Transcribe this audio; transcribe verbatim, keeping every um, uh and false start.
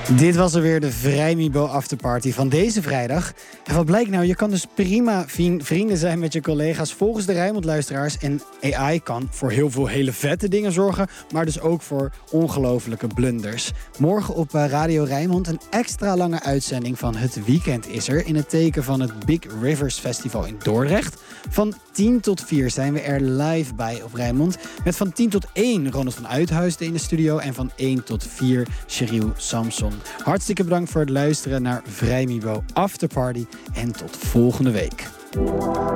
Dit was alweer de Vrijmibo Afterparty van deze vrijdag. En wat blijkt nou, je kan dus prima vrienden zijn met je collega's volgens de Rijnmond-luisteraars. En A I kan voor heel veel hele vette dingen zorgen, maar dus ook voor ongelofelijke blunders. Morgen op Radio Rijnmond een extra lange uitzending van Het Weekend is er, in het teken van het Big Rivers Festival in Dordrecht. Van tien tot vier zijn we er live bij op Rijnmond. Met van tien tot één Ronald van Uithuisden in de studio en van één tot vier Cheryl Samson. Hartstikke bedankt voor het luisteren naar Vrijmibo Afterparty en tot volgende week.